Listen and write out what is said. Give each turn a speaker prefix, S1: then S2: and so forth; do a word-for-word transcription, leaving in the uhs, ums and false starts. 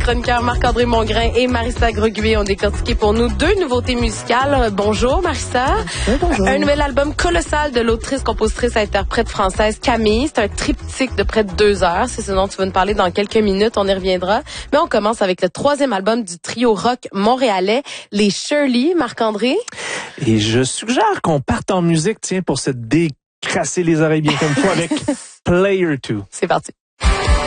S1: chroniqueurs Marc-André Mongrain et Marissa Greguet ont décortiqué pour nous deux nouveautés musicales. Bonjour Marissa.
S2: Oui, bonjour.
S1: Un nouvel album colossal de l'autrice, compositrice, interprète française Camille. C'est un triptyque de près de deux heures. C'est ce dont tu vas nous parler dans quelques minutes. On y reviendra. Mais on commence avec le troisième album du trio rock montréalais, les Shirley. Marc-André.
S3: Et je suggère qu'on parte en musique, tiens, pour se décrasser les oreilles bien comme toi avec Player deux.
S1: C'est parti.